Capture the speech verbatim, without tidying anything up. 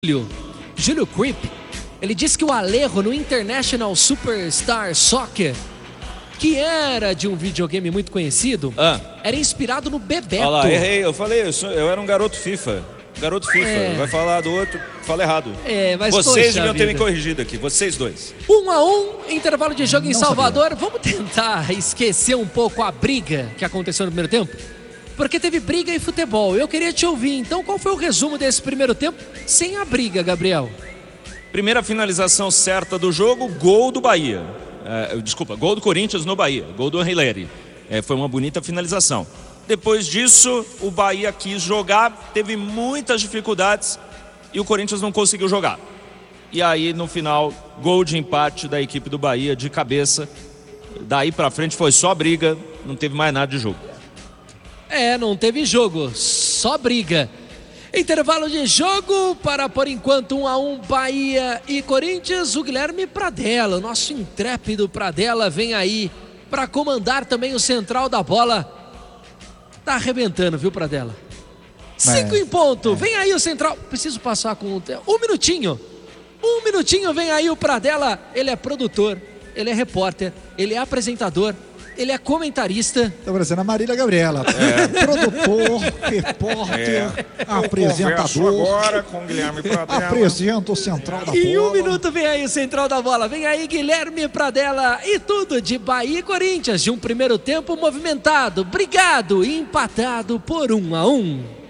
Júlio, Júlio Creep, ele disse que o Alejo no International Superstar Soccer, que era de um videogame muito conhecido, ah. era inspirado no Bebeto. Olha lá, errei, eu falei, eu, sou, eu era um garoto FIFA. Garoto FIFA, é. Vai falar do outro, fala errado. É, mas vocês deviam ter me corrigido aqui, vocês dois. Um a um, intervalo de jogo em Salvador. Sabia. Vamos tentar esquecer um pouco a briga que aconteceu no primeiro tempo? Porque teve briga e futebol. Eu queria te ouvir, então qual foi o resumo desse primeiro tempo sem a briga, Gabriel? Primeira finalização certa do jogo, gol do Bahia. É, desculpa, gol do Corinthians no Bahia, gol do Hilary. É, foi uma bonita finalização. Depois disso, o Bahia quis jogar, teve muitas dificuldades e o Corinthians não conseguiu jogar. E aí, no final, gol de empate da equipe do Bahia de cabeça. Daí pra frente foi só briga, não teve mais nada de jogo. É, não teve jogo, só briga. Intervalo de jogo para, por enquanto, um a um, Bahia e Corinthians. O Guilherme Pradella, o nosso intrépido Pradella, vem aí para comandar também o central da bola. Tá arrebentando, viu, Pradella? Cinco é, em ponto, é. Vem aí o central. Preciso passar com um minutinho. Um minutinho, vem aí o Pradella. Ele é produtor, ele é repórter, ele é apresentador, ele é comentarista. Tá parecendo a Marília Gabriela. É. Produtor, repórter, é. apresentador. Agora com o Guilherme Pradella. Apresenta o central da em bola. Em um minuto vem aí o central da bola. Vem aí Guilherme Pradella e tudo de Bahia e Corinthians. De um primeiro tempo movimentado, brigado e empatado por um a um.